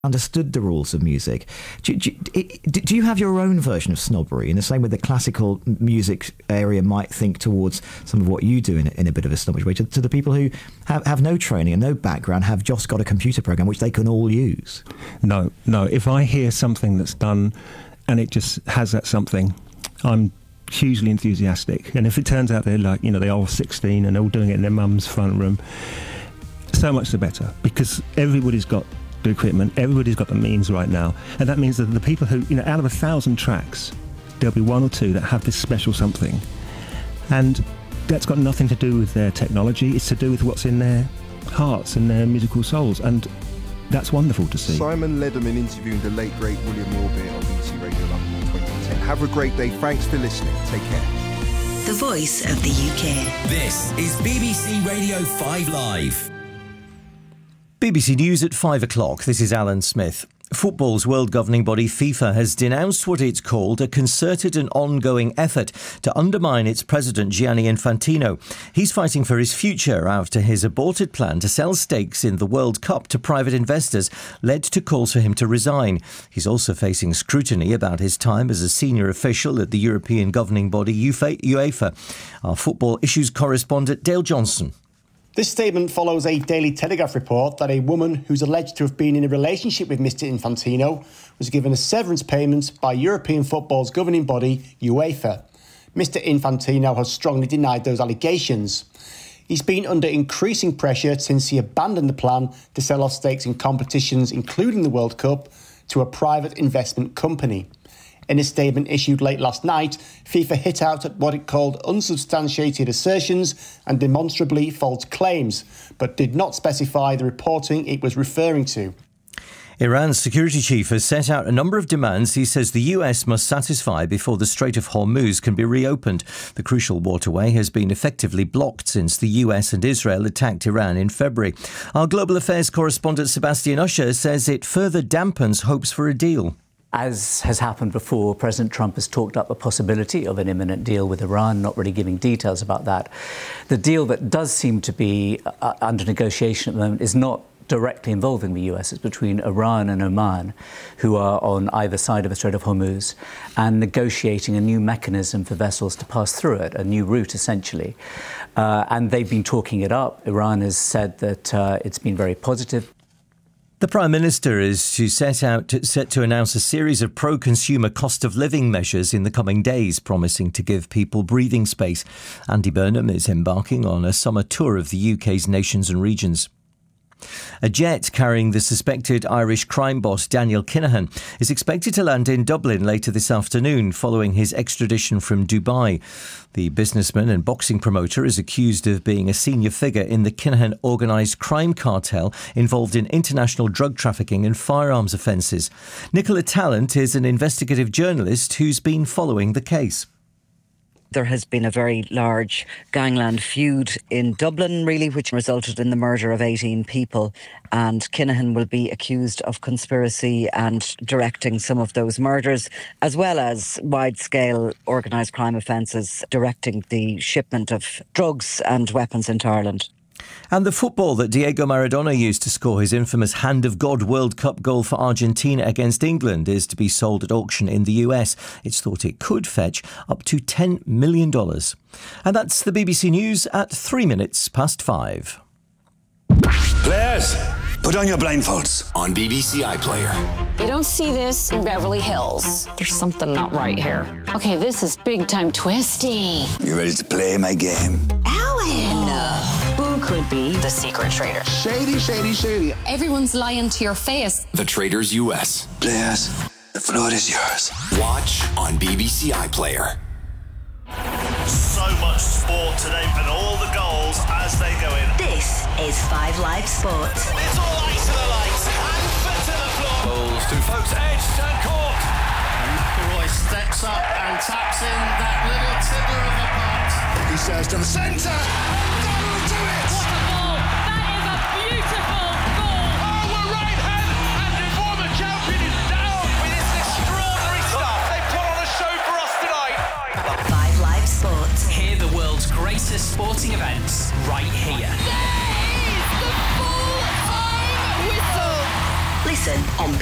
understood the rules of music. Do you have your own version of snobbery in the same way the classical music area might think towards some of what you do in a bit of a snobbish way to the people who have no training and no background, have just got a computer program which they can all use? No. If I hear something that's done and it just has that something, I'm hugely enthusiastic. And if it turns out they're like, they are 16 and all doing it in their mum's front room, so much the better, because everybody's got the equipment, everybody's got the means right now, and that means that the people who, out of 1,000 tracks, there'll be one or two that have this special something, and that's got nothing to do with their technology. It's to do with what's in their hearts and their musical souls, and that's wonderful to see. Simon Lederman interviewing the late great William Orbit on BBC Radio London in 2010. Have a great day. Thanks for listening. Take care. The voice of the UK. This is BBC Radio 5 Live. BBC News at 5 o'clock. This is Alan Smith. Football's world governing body FIFA has denounced what it's called a concerted and ongoing effort to undermine its president Gianni Infantino. He's fighting for his future after his aborted plan to sell stakes in the World Cup to private investors led to calls for him to resign. He's also facing scrutiny about his time as a senior official at the European governing body UEFA. Our football issues correspondent Dale Johnson. This statement follows a Daily Telegraph report that a woman who's alleged to have been in a relationship with Mr Infantino was given a severance payment by European football's governing body, UEFA. Mr Infantino has strongly denied those allegations. He's been under increasing pressure since he abandoned the plan to sell off stakes in competitions, including the World Cup, to a private investment company. In a statement issued late last night, FIFA hit out at what it called unsubstantiated assertions and demonstrably false claims, but did not specify the reporting it was referring to. Iran's security chief has set out a number of demands he says the US must satisfy before the Strait of Hormuz can be reopened. The crucial waterway has been effectively blocked since the US and Israel attacked Iran in February. Our global affairs correspondent Sebastian Usher says it further dampens hopes for a deal. As has happened before, President Trump has talked up the possibility of an imminent deal with Iran, not really giving details about that. The deal that does seem to be under negotiation at the moment is not directly involving the US. It's between Iran and Oman, who are on either side of the Strait of Hormuz, and negotiating a new mechanism for vessels to pass through it, a new route essentially. And they've been talking it up. Iran has said that it's been very positive. The Prime Minister is set to announce a series of pro-consumer cost of living measures in the coming days, promising to give people breathing space. Andy Burnham is embarking on a summer tour of the UK's nations and regions. A jet carrying the suspected Irish crime boss Daniel Kinahan is expected to land in Dublin later this afternoon following his extradition from Dubai. The businessman and boxing promoter is accused of being a senior figure in the Kinahan organised crime cartel involved in international drug trafficking and firearms offences. Nicola Tallant is an investigative journalist who's been following the case. There has been a very large gangland feud in Dublin, really, which resulted in the murder of 18 people. And Kinahan will be accused of conspiracy and directing some of those murders, as well as wide-scale organised crime offences, directing the shipment of drugs and weapons into Ireland. And the football that Diego Maradona used to score his infamous Hand of God World Cup goal for Argentina against England is to be sold at auction in the US. It's thought it could fetch up to $10 million. And that's the BBC News at 3 minutes past 5. Players, put on your blindfolds on BBC iPlayer. You don't see this in Beverly Hills. There's something not right here. Okay, this is big time twisty. You ready to play my game? Alan! Who could be the secret traitor? Shady, shady, shady. Everyone's lying to your face. The Traitors US. Players, the floor is yours. Watch on BBC iPlayer. So much sport today and all the goals as they go in. This is 5 Live Sports. It's all ice to the lights and foot to the floor. Balls to folks, edge, turn court. And McElroy steps up and taps in that little tibber of a putt. He serves to the centre. That'll do it.